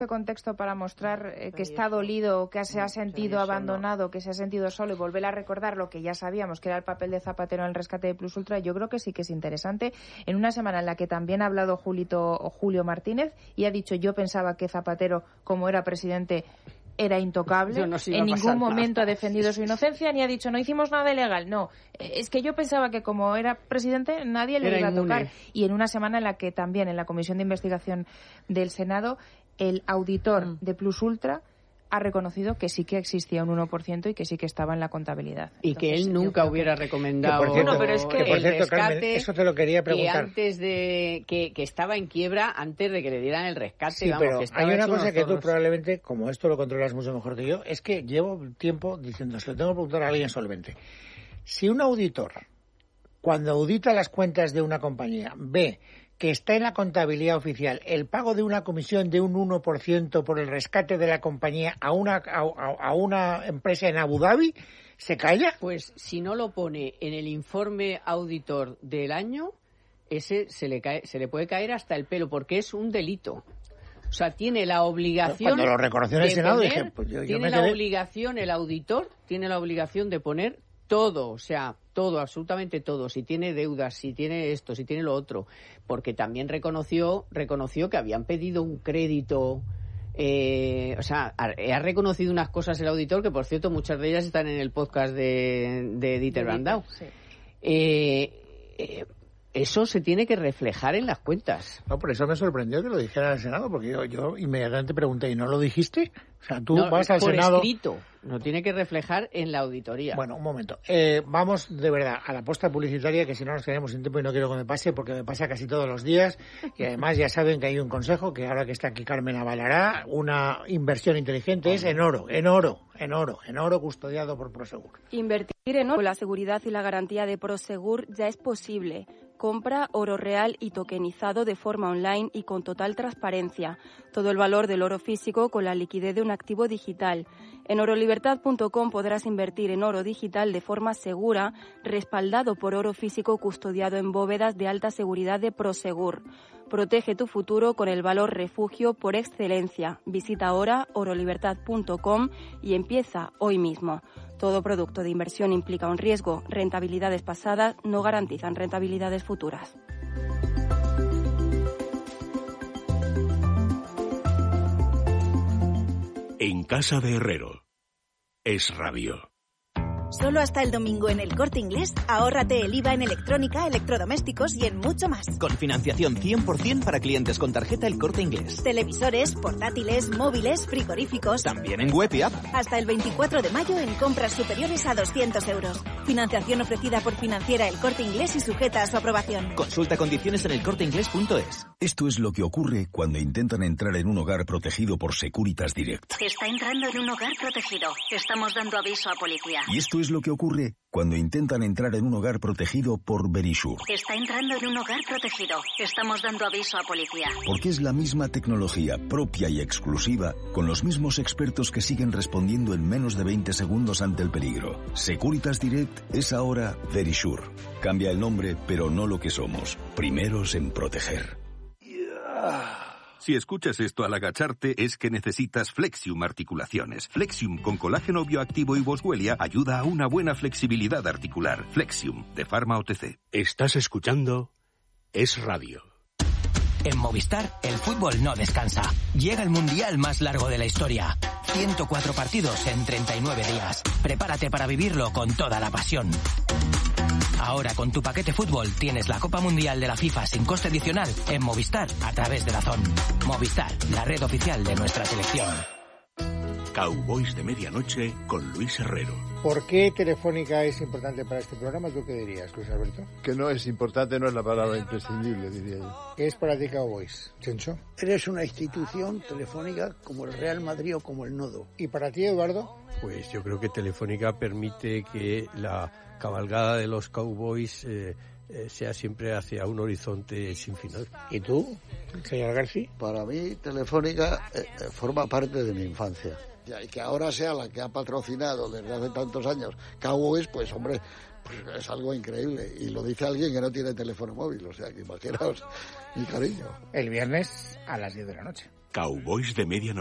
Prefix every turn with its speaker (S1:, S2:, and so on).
S1: contexto para mostrar que está dolido, que se ha sentido abandonado, que se ha sentido solo y volver a recordar lo que ya sabíamos, que era el papel de Zapatero en el rescate de Plus Ultra, yo creo que sí que es interesante. En una semana en la que también ha hablado Julio Martínez y ha dicho: yo pensaba que Zapatero, como era presidente, era intocable, en ningún momento ha defendido su inocencia, ni ha dicho no hicimos nada ilegal. No, es que yo pensaba que como era presidente nadie le iba a tocar. Y en una semana en la que también en la Comisión de Investigación del Senado el auditor de Plus Ultra ha reconocido que sí que existía un 1% y que sí que estaba en la contabilidad.
S2: Y entonces, que él nunca hubiera recomendado.
S3: Cierto,
S2: pero es que
S3: por cierto, Carmen, eso te lo quería preguntar.
S2: Que antes de que estaba en quiebra antes de que le dieran el rescate.
S3: Sí,
S2: vamos,
S3: pero
S2: que
S3: hay una cosa que tú probablemente, como esto lo controlas mucho mejor que yo, es que llevo tiempo diciendo, se lo tengo que preguntar a alguien solvente. Si un auditor, cuando audita las cuentas de una compañía, ve que está en la contabilidad oficial el pago de una comisión de un 1% por el rescate de la compañía a una empresa en Abu Dhabi, ¿se calla?
S2: Pues si no lo pone en el informe auditor del año, ese se le puede caer hasta el pelo, porque es un delito. O sea, tiene la obligación.
S3: Cuando lo reconoció en el Senado, dije, pues yo
S2: tiene la obligación, el auditor tiene la obligación de poner todo, o sea, todo, absolutamente todo. Si tiene deudas, si tiene esto, si tiene lo otro. Porque también reconoció que habían pedido un crédito. O sea, ha reconocido unas cosas el auditor que, por cierto, muchas de ellas están en el podcast de Dieter Brandau. Sí. Eso se tiene que reflejar en las cuentas.
S3: No, por eso me sorprendió que lo dijera en el Senado, porque yo inmediatamente pregunté, ¿y no lo dijiste? O sea, tú vas al Senado...
S2: Por escrito, lo tiene que reflejar en la auditoría.
S3: Bueno, un momento. Vamos, de verdad, a la posta publicitaria, que si no nos quedamos sin tiempo y no quiero que me pase, porque me pasa casi todos los días. Y además ya saben que hay un consejo, que ahora que está aquí Carmen avalará, una inversión inteligente es en oro custodiado por Prosegur.
S4: Invertir en oro con la seguridad y la garantía de Prosegur ya es posible. Compra oro real y tokenizado de forma online y con total transparencia. Todo el valor del oro físico con la liquidez de un activo digital. En orolibertad.com podrás invertir en oro digital de forma segura, respaldado por oro físico custodiado en bóvedas de alta seguridad de Prosegur. Protege tu futuro con el valor refugio por excelencia. Visita ahora orolibertad.com y empieza hoy mismo. Todo producto de inversión implica un riesgo. Rentabilidades pasadas no garantizan rentabilidades futuras.
S5: En casa de Herrero. Es Radio.
S6: Solo hasta el domingo en El Corte Inglés, ahórrate el IVA en electrónica, electrodomésticos y en mucho más.
S7: Con financiación 100% para clientes con tarjeta El Corte Inglés.
S6: Televisores, portátiles, móviles, frigoríficos.
S7: También en web y app.
S6: Hasta el 24 de mayo en compras superiores a 200 euros. Financiación ofrecida por Financiera El Corte Inglés y sujeta a su aprobación.
S7: Consulta condiciones en elcorteinglés.es.
S8: Esto es lo que ocurre cuando intentan entrar en un hogar protegido por Securitas Direct.
S9: Está entrando en un hogar protegido. Estamos dando aviso a policía.
S8: Y esto es lo que ocurre cuando intentan entrar en un hogar protegido por Verisure.
S9: Está entrando en un hogar protegido. Estamos dando aviso a policía.
S8: Porque es la misma tecnología propia y exclusiva, con los mismos expertos que siguen respondiendo en menos de 20 segundos ante el peligro. Securitas Direct es ahora Verisure. Cambia el nombre, pero no lo que somos. Primeros en proteger.
S5: Si escuchas esto al agacharte es que necesitas Flexium Articulaciones. Flexium con colágeno bioactivo y boswellia ayuda a una buena flexibilidad articular. Flexium, de Pharma OTC.
S10: Estás escuchando Es Radio.
S11: En Movistar, el fútbol no descansa. Llega el mundial más largo de la historia. 104 partidos en 39 días. Prepárate para vivirlo con toda la pasión. Ahora con tu paquete fútbol tienes la Copa Mundial de la FIFA sin coste adicional en Movistar a través de DAZN. Movistar, la red oficial de nuestra selección.
S5: Cowboys de Medianoche con Luis Herrero.
S3: ¿Por qué Telefónica es importante para este programa? ¿Tú qué dirías, Luis Alberto?
S12: Que no es importante, no es la palabra imprescindible, diría yo.
S3: ¿Qué es para ti Cowboys, Chencho?
S13: Eres una institución telefónica como el Real Madrid o como el Nodo.
S3: ¿Y para ti, Eduardo?
S14: Pues yo creo que Telefónica permite que la cabalgada de los Cowboys sea siempre hacia un horizonte sin final.
S3: ¿Y tú, señor García?
S15: Para mí, Telefónica forma parte de mi infancia. Y que ahora sea la que ha patrocinado desde hace tantos años Cowboys, pues hombre, pues es algo increíble. Y lo dice alguien que no tiene teléfono móvil, o sea que imaginaos mi cariño.
S3: El viernes a las 10 de la noche.
S10: Cowboys de Medianoche.